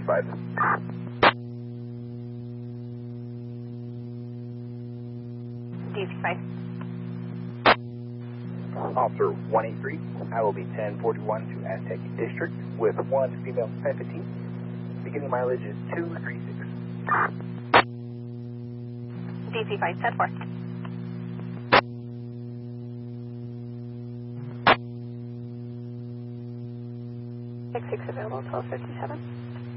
DC-5. DC-5. Officer 183, I will be 1041 to Aztec District with one female 1015. Beginning mileage is 236. DC-5, 10-4. 66 available, 1257.